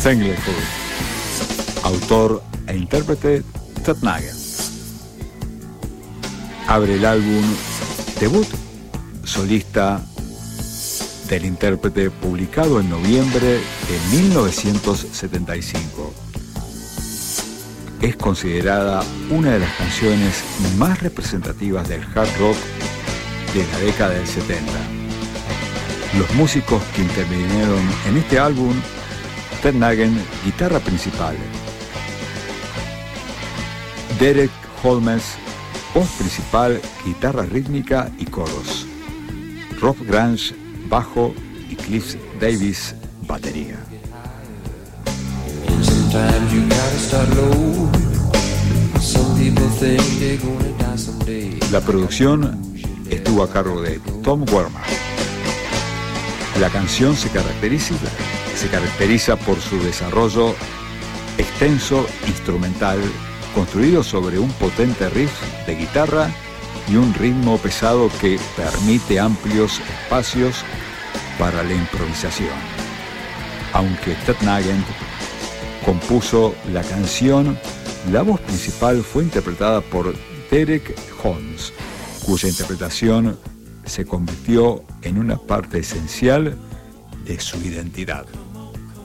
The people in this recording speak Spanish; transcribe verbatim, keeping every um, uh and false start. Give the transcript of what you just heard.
Thangleford. Autor e intérprete Ted Nugent. Abre el álbum debut solista del intérprete, publicado en noviembre de mil novecientos setenta y cinco. Es considerada una de las canciones más representativas del hard rock de la década del setenta. Los músicos que intervinieron en este álbum: Ted Nugent, guitarra principal; Derek Holmes, voz principal, guitarra rítmica y coros; Rob Grange, bajo; y Cliff Davis, batería. La producción estuvo a cargo de Tom Werman. La canción se caracteriza, se caracteriza por su desarrollo extenso instrumental, construido sobre un potente riff de guitarra y un ritmo pesado que permite amplios espacios para la improvisación. Aunque Ted Nugent compuso la canción, la voz principal fue interpretada por Derek Holmes, cuya interpretación se convirtió en una parte esencial de su identidad.